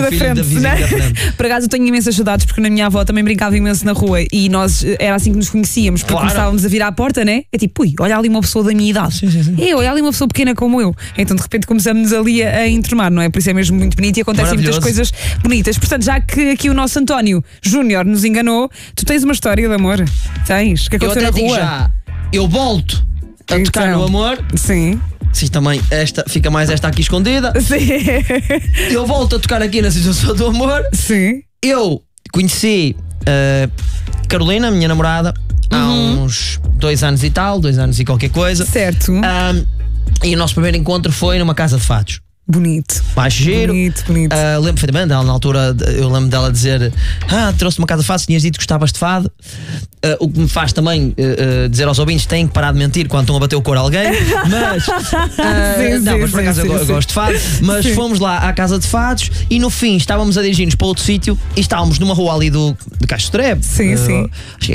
da frente, vizinha da frente. Por acaso eu tenho imensas saudades, porque na minha avó também brincava imenso na rua e nós era assim que nos conhecíamos, porque começávamos a vir à porta, né? É tipo, ui, olha ali uma pessoa da minha idade. Sim. Olha ali uma pessoa pequena como eu. Então de repente começamos ali a enturmar, não é? Por isso é mesmo muito bonito e acontecem muitas coisas bonitas. Portanto, já que aqui o nosso António Júnior nos enganou, tu tens uma história de amor? Tens? O que aconteceu na rua? Já, eu volto a tocar no amor. Sim. Sim, também fica mais esta aqui escondida. Sim. Eu volto a tocar aqui na situação do amor. Sim. Eu conheci Carolina, minha namorada, há uns 2 anos e tal, 2 anos e qualquer coisa. Certo. E o nosso primeiro encontro foi numa casa de fados. Bonito. Baixo giro. Bonito. Lembro perfeitamente, ela, na altura eu lembro dela dizer: trouxe uma casa de fado, tinhas dito que gostavas de fado. O que me faz também dizer aos ouvintes: têm que parar de mentir quando estão a bater o cor a alguém. Mas mas por acaso eu gosto de fado. Mas fomos lá à casa de fados e no fim estávamos a dirigir-nos para outro sítio e estávamos numa rua ali de Castro Trebe. Sim. Acho que